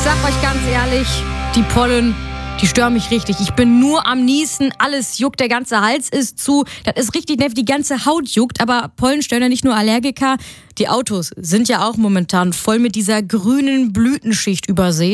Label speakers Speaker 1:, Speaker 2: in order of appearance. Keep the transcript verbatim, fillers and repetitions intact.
Speaker 1: sag euch ganz ehrlich, die Pollen, die stören mich richtig. Ich bin nur am Niesen, alles juckt, der ganze Hals ist zu. Das ist richtig nervig, die ganze Haut juckt. Aber Pollen stören ja nicht nur Allergiker. Die Autos sind ja auch momentan voll mit dieser grünen Blütenschicht übersät.